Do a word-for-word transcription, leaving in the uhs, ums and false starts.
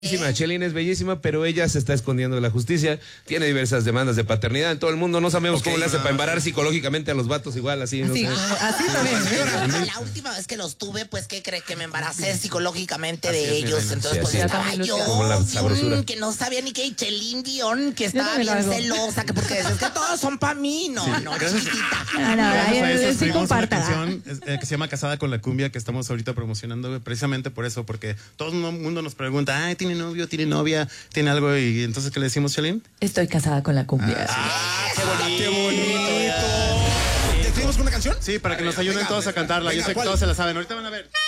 Bellísima, Chelín es bellísima, pero ella se está escondiendo de la justicia. Tiene diversas demandas de paternidad en todo el mundo. No sabemos okay, cómo le hace no, para embarar psicológicamente a los vatos igual, así. No sí, sé. así también. La última vez que los tuve, pues, ¿qué crees? Que me embaracé psicológicamente así de es, ellos. Nena. Entonces, sí, pues, estaba yo como la sabrosura. que no sabía ni qué, Chelín Dion, que estaba bien celosa, que porque es que todos son para mí. No, sí, no, chiquitita. No, no, ahí sí comparta. Una canción eh, que se llama Casada con la Cumbia, que estamos ahorita promocionando precisamente por eso, porque todo el mundo nos pregunta, ay, ¿tiene novio? ¿Tiene novia? ¿Tiene algo? Y entonces, ¿qué le decimos, Chelín? Estoy casada con la cumbia. Ah, qué bonito. Qué bonito. ¿Decidimos con una canción? Sí, para que a nos ver, ayuden venga, todos venga, a cantarla. venga, Yo sé ¿cuál? que todos se la saben. Ahorita van a ver.